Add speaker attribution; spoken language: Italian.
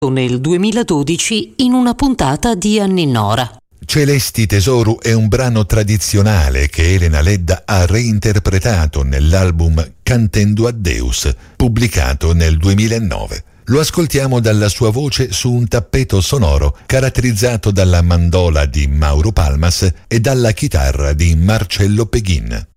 Speaker 1: nel 2012 in una puntata di Anni Nora.
Speaker 2: Celesti Tesoru è un brano tradizionale che Elena Ledda ha reinterpretato nell'album Cantendo a Deus, pubblicato nel 2009. Lo ascoltiamo dalla sua voce su un tappeto sonoro caratterizzato dalla mandola di Mauro Palmas e dalla chitarra di Marcello Peghin.